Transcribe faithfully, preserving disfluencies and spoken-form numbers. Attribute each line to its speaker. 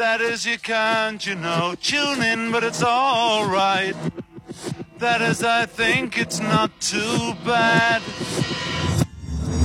Speaker 1: That is, you can't, you know, tune in, but it's alright. That is, I think it's not too bad.